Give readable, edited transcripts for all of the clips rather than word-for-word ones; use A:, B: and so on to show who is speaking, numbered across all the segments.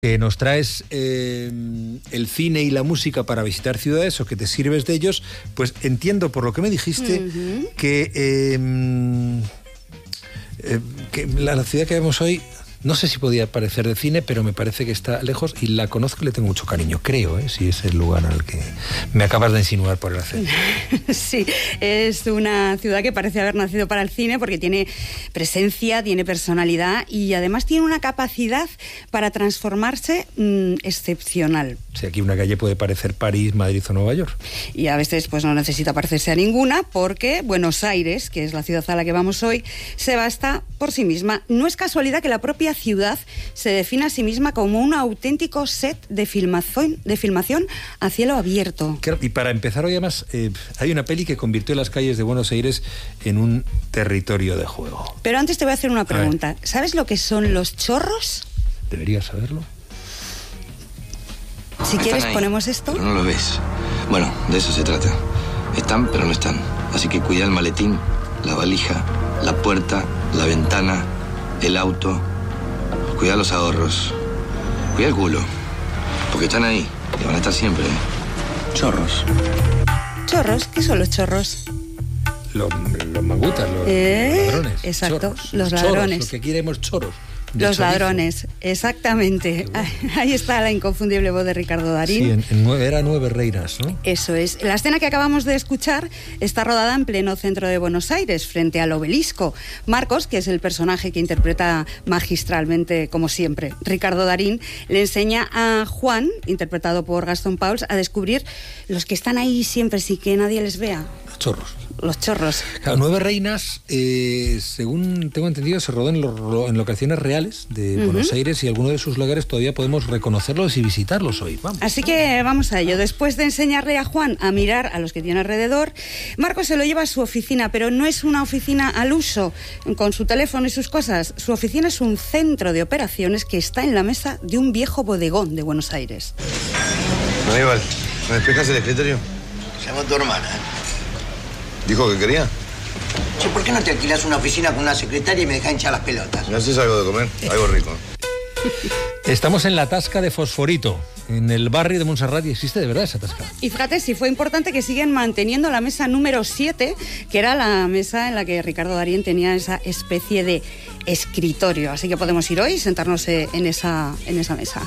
A: que nos traes el cine y la música para visitar ciudades o que te sirves de ellos, pues entiendo por lo que me dijiste que la ciudad que vemos hoy, no sé si podía parecer de cine, pero me parece que está lejos y la conozco y le tengo mucho cariño, creo, si es el lugar al que me acabas de insinuar por el acento.
B: Sí, es una ciudad que parece haber nacido para el cine porque tiene presencia, tiene personalidad y además tiene una capacidad para transformarse excepcional.
A: Sí, aquí una calle puede parecer París, Madrid o Nueva York.
B: Y a veces pues no necesita parecerse a ninguna porque Buenos Aires, que es la ciudad a la que vamos hoy, se basta por sí misma. No es casualidad que la propia ciudad se define a sí misma como un auténtico set de filmación a cielo abierto.
A: Claro, y para empezar hoy además hay una peli que convirtió las calles de Buenos Aires en un territorio de juego.
B: Pero antes te voy a hacer una pregunta. ¿Sabes lo que son los chorros?
A: Deberías saberlo.
B: Si quieres ponemos esto.
C: Pero no lo ves. Bueno, de eso se trata. Están pero no están. Así que cuida el maletín, la valija, la puerta, la ventana, el auto. Cuida los ahorros. Cuida el culo. Porque están ahí. Y van a estar siempre. Chorros.
B: ¿Chorros? ¿Qué son los chorros?
A: Los mangutas, los ladrones.
B: Exacto,
A: chorros,
B: los ladrones.
A: Lo que queremos chorros.
B: Los
A: chorizo.
B: ladrones, exactamente. Ahí está la inconfundible voz de Ricardo Darín.
A: Sí, era 9 reinas, ¿no?
B: Eso es. La escena que acabamos de escuchar está rodada en pleno centro de Buenos Aires, frente al Obelisco. Marcos, que es el personaje que interpreta magistralmente, como siempre, Ricardo Darín, le enseña a Juan, interpretado por Gastón Pauls, a descubrir los que están ahí siempre sin que nadie les vea. Los chorros.
A: Claro, 9 reinas, según tengo entendido, se rodó en locaciones reales de Buenos Aires y algunos de sus lugares todavía podemos reconocerlos y visitarlos hoy. Vamos.
B: Así que vamos a ello. Después de enseñarle a Juan a mirar a los que tiene alrededor, Marcos se lo lleva a su oficina, pero no es una oficina al uso, con su teléfono y sus cosas. Su oficina es un centro de operaciones que está en la mesa de un viejo bodegón de Buenos Aires.
C: Aníbal, ¿me despejas el escritorio?
D: Llamo a tu hermana.
C: ¿Dijo que quería?
D: Che, ¿por qué no te alquilas una oficina con una secretaria y me dejas hinchar las pelotas?
C: ¿No haces algo de comer? Algo rico.
A: Estamos en la tasca de Fosforito, en el barrio de Montserrat, y existe de verdad esa tasca.
B: Y fíjate, si fue importante que siguen manteniendo la mesa número 7, que era la mesa en la que Ricardo Darín tenía esa especie de escritorio. Así que podemos ir hoy y sentarnos en esa mesa.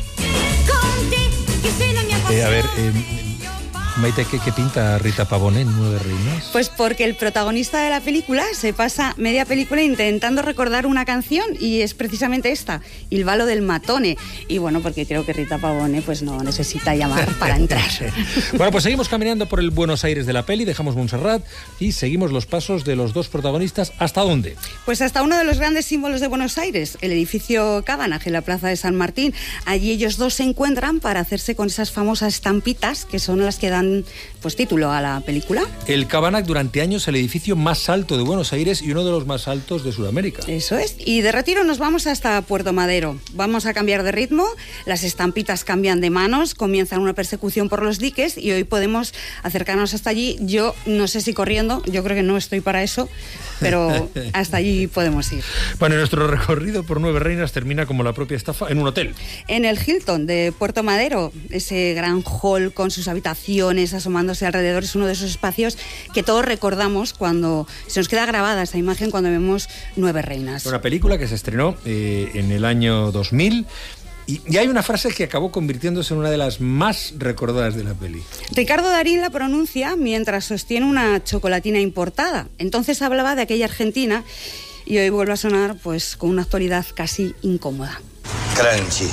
A: Maite, ¿qué pinta Rita Pavone en 9 reinas?
B: Pues porque el protagonista de la película se pasa media película intentando recordar una canción y es precisamente esta, Il Ballo del Matone. Y bueno, porque creo que Rita Pavone pues no necesita llamar para entrar.
A: Bueno, pues seguimos caminando por el Buenos Aires de la peli, dejamos Montserrat y seguimos los pasos de los dos protagonistas. ¿Hasta dónde?
B: Pues hasta uno de los grandes símbolos de Buenos Aires, el edificio Cabanag en la plaza de San Martín. Allí ellos dos se encuentran para hacerse con esas famosas estampitas que son las que dan pues título a la película.
A: El Cabanag, durante años el edificio más alto de Buenos Aires y uno de los más altos de Sudamérica.
B: Eso es. Y de retiro nos vamos hasta Puerto Madero. Vamos a cambiar de ritmo, las estampitas cambian de manos, comienzan una persecución por los diques y hoy podemos acercarnos hasta allí. Yo no sé si corriendo, yo creo que no estoy para eso, pero hasta allí podemos ir.
A: Bueno, nuestro recorrido por 9 reinas termina como la propia estafa en un hotel.
B: En el Hilton de Puerto Madero, ese gran hall con sus habitaciones asomándose alrededor, es uno de esos espacios que todos recordamos cuando se nos queda grabada esa imagen cuando vemos 9 reinas.
A: Una película que se estrenó en el año 2000 y hay una frase que acabó convirtiéndose en una de las más recordadas de la peli.
B: Ricardo Darín la pronuncia mientras sostiene una chocolatina importada. Entonces hablaba de aquella Argentina y hoy vuelve a sonar pues con una actualidad casi incómoda.
C: Crunchy.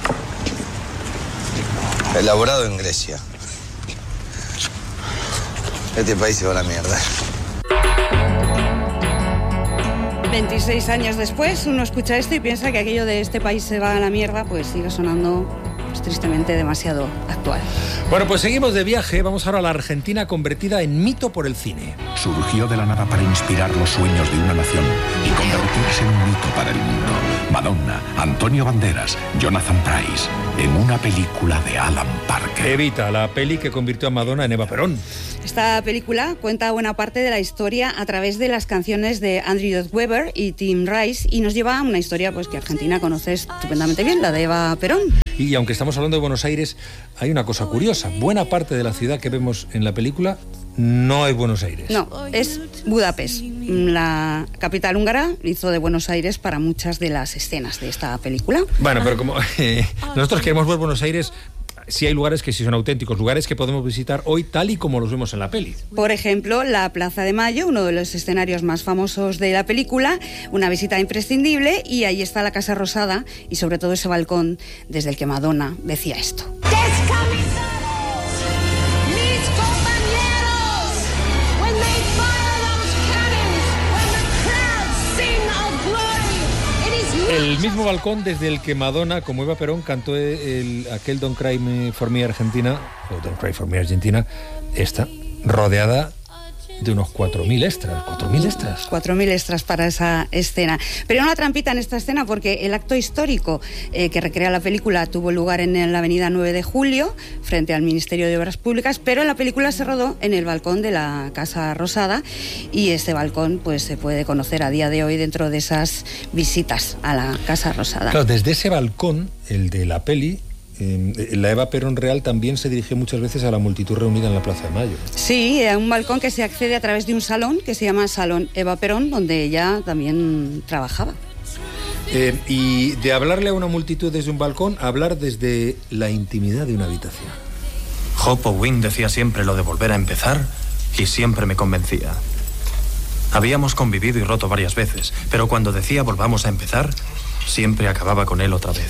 C: Elaborado en Grecia. Este país se va a la mierda.
B: 26 años después, uno escucha esto y piensa que aquello de este país se va a la mierda, pues sigue sonando es tristemente demasiado actual.
A: Bueno, pues seguimos de viaje. Vamos ahora a la Argentina convertida en mito por el cine.
E: Surgió de la nada para inspirar los sueños de una nación y convertirse en un mito para el mundo. Madonna, Antonio Banderas, Jonathan Pryce, en una película de Alan Parker.
A: Evita, la peli que convirtió a Madonna en Eva Perón.
B: Esta película cuenta buena parte de la historia a través de las canciones de Andrew Lloyd Webber y Tim Rice y nos lleva a una historia pues que Argentina conoce estupendamente bien, la de Eva Perón.
A: Y aunque estamos hablando de Buenos Aires, hay una cosa curiosa. Buena parte de la ciudad que vemos en la película no es Buenos Aires.
B: No, es Budapest. La capital húngara hizo de Buenos Aires para muchas de las escenas de esta película.
A: Bueno, pero como nosotros queremos ver Buenos Aires, sí hay lugares que sí son auténticos, lugares que podemos visitar hoy tal y como los vemos en la peli.
B: Por ejemplo, la Plaza de Mayo, uno de los escenarios más famosos de la película, una visita imprescindible, y ahí está la Casa Rosada y sobre todo ese balcón desde el que Madonna decía esto.
A: El mismo balcón desde el que Madonna, como Eva Perón, cantó aquel Don't Cry For Me Argentina, o Don't Cry For Me Argentina, está rodeada de unos 4.000 extras. 4.000 extras.
B: 4.000 extras para esa escena. Pero hay una trampita en esta escena porque el acto histórico que recrea la película tuvo lugar en la avenida 9 de Julio, frente al Ministerio de Obras Públicas, pero la película se rodó en el balcón de la Casa Rosada y este balcón pues se puede conocer a día de hoy dentro de esas visitas a la Casa Rosada.
A: Claro, desde ese balcón, el de la peli, la Eva Perón real también se dirigió muchas veces a la multitud reunida en la Plaza de Mayo.
B: Sí, a un balcón que se accede a través de un salón que se llama Salón Eva Perón, donde ella también trabajaba.
A: Y de hablarle a una multitud desde un balcón, hablar desde la intimidad de una habitación.
F: Hope Wynn decía siempre lo de volver a empezar y siempre me convencía. Habíamos convivido y roto varias veces, pero cuando decía volvamos a empezar, siempre acababa con él otra vez.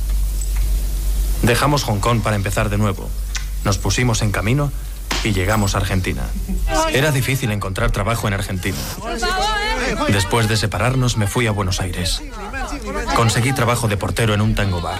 F: Dejamos Hong Kong para empezar de nuevo. Nos pusimos en camino y llegamos a Argentina. Era difícil encontrar trabajo en Argentina. Después de separarnos me fui a Buenos Aires. Conseguí trabajo de portero en un tango bar.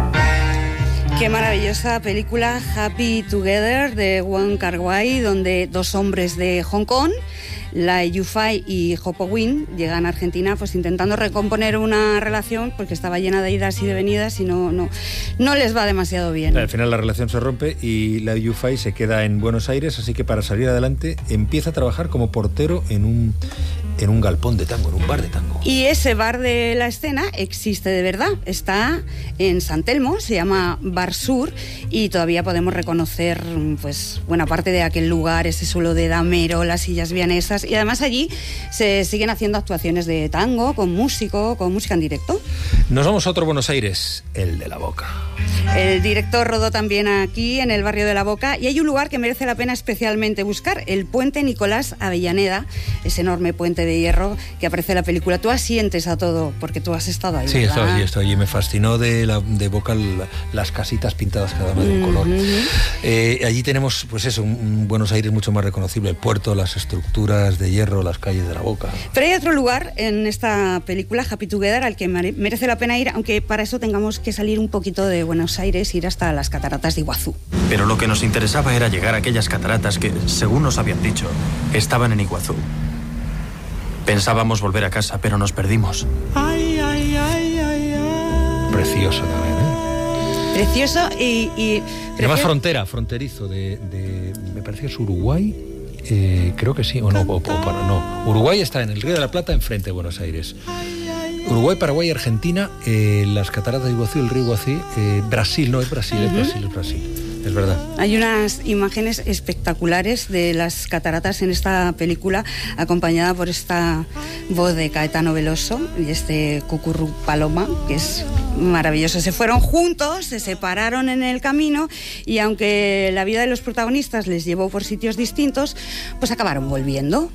B: Qué maravillosa película Happy Together de Wong Kar-wai, donde dos hombres de Hong Kong, Lee Yu-fai y Hope Wynn, llegan a Argentina pues intentando recomponer una relación porque estaba llena de idas y de venidas y no les va demasiado bien.
A: Al final la relación se rompe y Lee Yu-fai se queda en Buenos Aires, así que para salir adelante empieza a trabajar como portero en un galpón de tango, en un bar de tango.
B: Y ese bar de la escena existe de verdad, está en San Telmo, se llama Bar Sur y todavía podemos reconocer pues buena parte de aquel lugar, ese suelo de damero, las sillas vianesas y además allí se siguen haciendo actuaciones de tango con música en directo.
A: Nos vamos a otro Buenos Aires, el de La Boca.
B: El director rodó también aquí, en el barrio de La Boca, y hay un lugar que merece la pena especialmente buscar, el puente Nicolás Avellaneda, ese enorme puente de hierro que aparece en la película. Tú asientes a todo, porque tú has estado ahí,
A: sí,
B: ¿verdad?
A: estoy allí. Me fascinó de Boca las casitas pintadas cada una de un color. Allí tenemos, pues eso, un Buenos Aires mucho más reconocible, el puerto, las estructuras de hierro, las calles de La Boca.
B: Pero hay otro lugar en esta película, Happy Together, al que merece la pena ir, aunque para eso tengamos que salir un poquito de Buenos Aires, ir hasta las cataratas de Iguazú.
F: Pero lo que nos interesaba era llegar a aquellas cataratas que, según nos habían dicho, estaban en Iguazú. Pensábamos volver a casa, pero nos perdimos.
A: Precioso también, ¿eh?
B: Precioso y
A: además fronterizo me parece que es Uruguay. Creo que sí, o no, no. Uruguay está en el Río de la Plata, enfrente de Buenos Aires. Uruguay, Paraguay, Argentina, las cataratas de Iguazú, el río Iguazú, Brasil, no es Brasil, es Brasil, es verdad.
B: Hay unas imágenes espectaculares de las cataratas en esta película, acompañada por esta voz de Caetano Veloso y este Cucurru Paloma, que es maravilloso. Se fueron juntos, se separaron en el camino y aunque la vida de los protagonistas les llevó por sitios distintos, pues acabaron volviendo.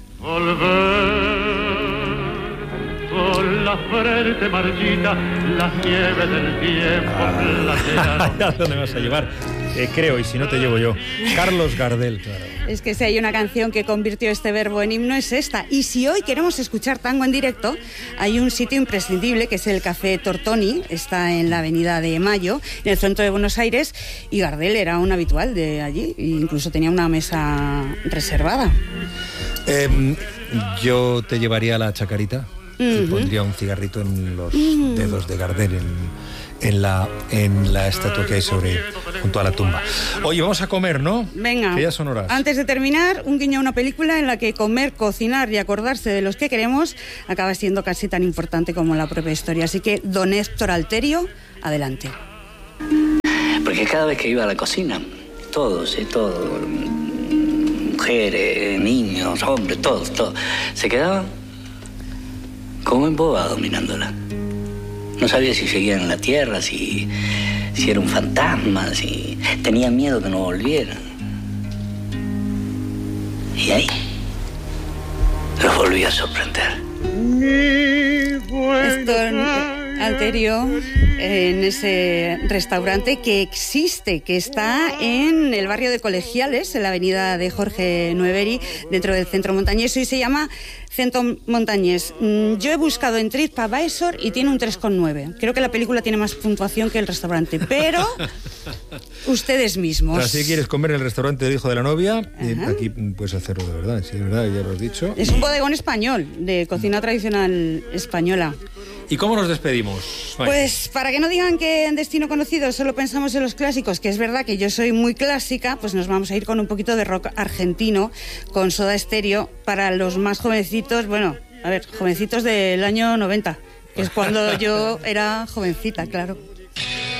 G: Con la frente marchita, las nieves del tiempo.
A: ¿A dónde me vas a llevar? Creo, y si no te llevo yo. Carlos Gardel, claro.
B: Es que si hay una canción que convirtió este verbo en himno es esta. Y si hoy queremos escuchar tango en directo, hay un sitio imprescindible que es el Café Tortoni, está en la Avenida de Mayo, en el centro de Buenos Aires, y Gardel era un habitual de allí, e incluso tenía una mesa reservada.
A: Yo te llevaría a la Chacarita y pondría un cigarrito en los dedos de Gardel en la estatua que hay junto a la tumba. Oye, vamos a comer, ¿no?
B: Venga,
A: que ya son horas.
B: Antes de terminar, un guiño a una película en la que comer, cocinar y acordarse de los que queremos acaba siendo casi tan importante como la propia historia. Así que, don Héctor Alterio, adelante.
H: Porque cada vez que iba a la cocina, todos, mujeres, niños, hombres, todos, se quedaban como embobados mirándola. No sabía si seguían en la tierra, si era un fantasma, si tenían miedo que no volvieran. Y ahí los volví a sorprender.
B: Héctor Alterio, en ese restaurante que existe, que está en el barrio de Colegiales, en la avenida de Jorge Nueveri, dentro del Centro Montañés, y se llama Centro Montañés. Yo he buscado en TripAdvisor y tiene un 3,9. Creo que la película tiene más puntuación que el restaurante, pero ustedes mismos.
A: Ahora, si quieres comer en el restaurante del hijo de la novia, aquí puedes hacerlo de verdad, sí, de verdad, ya lo has dicho.
B: Es un bodegón español, de cocina tradicional española.
A: ¿Y cómo nos despedimos?
B: Pues para que no digan que en Destino Conocido solo pensamos en los clásicos, que es verdad que yo soy muy clásica, pues nos vamos a ir con un poquito de rock argentino, con Soda Stereo, para los más jovencitos, jovencitos del año 90, que es cuando yo era jovencita, claro.